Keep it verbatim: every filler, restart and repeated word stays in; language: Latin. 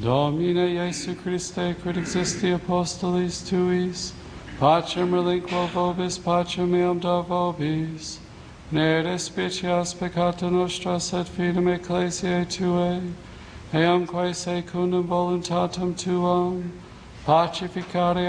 Domine Iesu Christe, quid existi apostolis tuis, pacem relinquo vobis, pacem meam da vobis, ne despicias peccata nostra, sed fidem ecclesiae Tuae, eamque secundum voluntatem Tuam, pacificare